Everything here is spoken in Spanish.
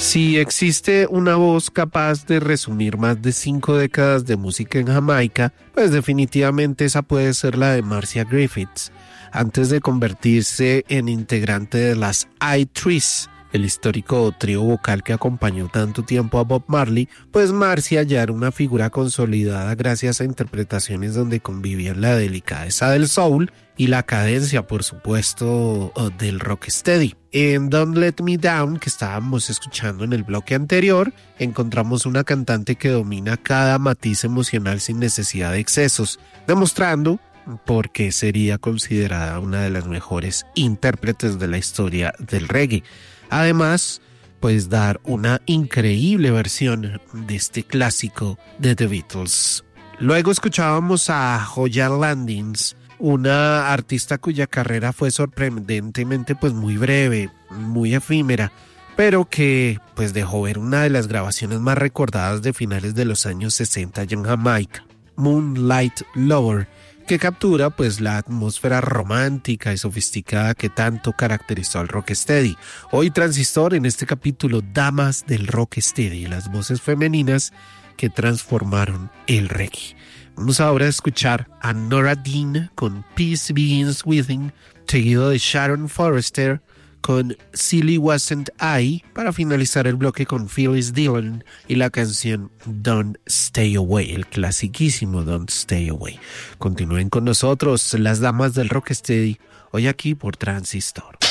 Si existe una voz capaz de resumir más de 5 décadas de música en Jamaica, pues definitivamente esa puede ser la de Marcia Griffiths, antes de convertirse en integrante de las I-Threes, el histórico trío vocal que acompañó tanto tiempo a Bob Marley. Pues Marcia ya era una figura consolidada gracias a interpretaciones donde convivían la delicadeza del soul y la cadencia, por supuesto, del rocksteady. En Don't Let Me Down, que estábamos escuchando en el bloque anterior, encontramos una cantante que domina cada matiz emocional sin necesidad de excesos, demostrando por qué sería considerada una de las mejores intérpretes de la historia del reggae. Además, pues dar una increíble versión de este clásico de The Beatles. Luego escuchábamos a Joya Landings, una artista cuya carrera fue sorprendentemente pues muy breve, muy efímera, pero que pues dejó ver una de las grabaciones más recordadas de finales de los años 60 en Jamaica, Moonlight Lover, que captura pues la atmósfera romántica y sofisticada que tanto caracterizó al rocksteady. Hoy Transistor, en este capítulo, damas del rocksteady, las voces femeninas que transformaron el reggae. Vamos ahora a escuchar a Nora Dean con Peace Begins Within, seguido de Sharon Forrester con Silly Wasn't I, para finalizar el bloque con Phyllis Dillon y la canción Don't Stay Away, el clasiquísimo Don't Stay Away. Continúen con nosotros, las damas del rocksteady, hoy aquí por Transistor.